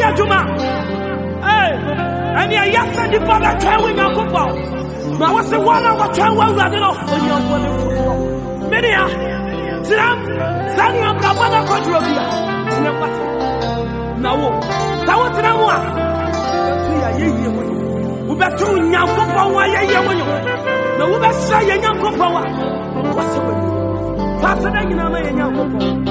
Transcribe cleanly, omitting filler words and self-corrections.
ya juma and ya said the father traveling your football. Now what's the one of travel rather off when you're going to football? Many are Sani am Rabana Quadrovia. Now, Sawa Tanawa. We better to Yanko, why you no, we better say Yanko. What's the way? Pass it, you know,